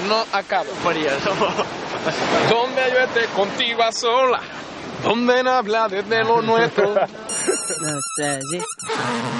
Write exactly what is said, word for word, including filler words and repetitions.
no acaba. María, somos... Donde yo esté contigo a sola, donde no habla desde lo nuestro. Nostalgia.